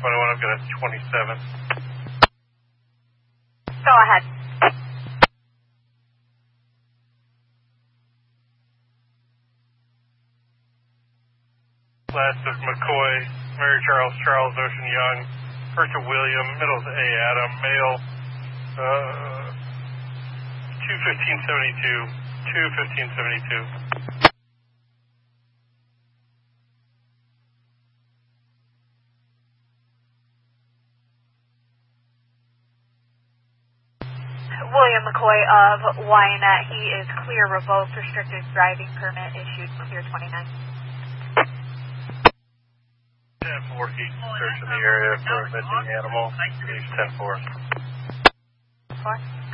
21, I've got a 27. Go ahead. Last is McCoy, Mary Charles, Charles Ocean Young, first of William, middle is A. Adam, male, 21572, 21572. William McCoy of Wyanett. He is clear, revoked, restricted driving permit issued, clear 29. 10-4, he's searching the area for a missing animal. He's 10-4. 4.